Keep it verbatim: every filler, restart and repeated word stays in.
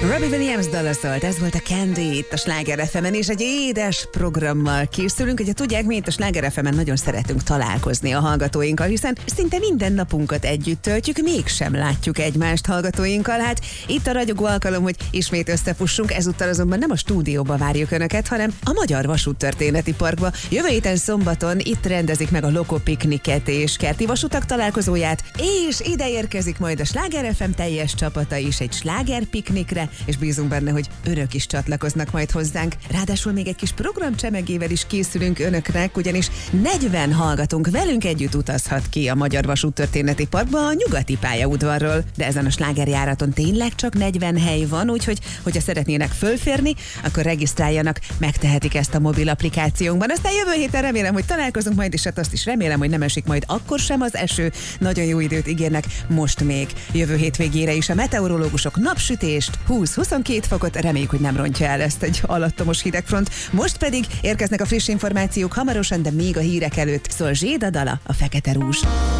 Robbie Williams dala szólt, ez volt a Candy itt a Sláger ef emen, és egy édes programmal készülünk. Ugye tudják, mi itt a Sláger ef emen nagyon szeretünk találkozni a hallgatóinkkal, hiszen szinte minden napunkat együtt töltjük, mégsem látjuk egymást hallgatóinkkal. Hát itt a ragyogó alkalom, hogy ismét összefussunk, ezúttal azonban nem a stúdióba várjuk Önöket, hanem a Magyar Vasúttörténeti Parkba. Jövő héten szombaton itt rendezik meg a Loko Pikniket és kerti vasutak találkozóját, és ide érkezik majd a Sláger ef em teljes csapata is egy slágerpiknikre, és bízunk benne, hogy Önök is csatlakoznak majd hozzánk. Ráadásul még egy kis programcsemegével is készülünk Önöknek, ugyanis negyven hallgatónk velünk együtt utazhat ki a Magyar Vasúttörténeti Parkba a nyugati pályaudvarról. De ezen a slágerjáraton tényleg csak negyven hely van, úgyhogy hogyha szeretnének fölférni, akkor regisztráljanak, megtehetik ezt a mobil applikációnkban. Aztán jövő héten remélem, hogy találkozunk majd, és hát azt is remélem, hogy nem esik majd akkor sem az eső. Nagyon jó időt ígérnek most még. Jövő hétvégére is a meteorológusok napsütést, húsz-huszonkettő fokot, reméljük, hogy nem rontja el ezt egy alattomos hidegfront. Most pedig érkeznek a friss információk hamarosan, de még a hírek előtt szól Zséda dala, a Fekete Rúzs.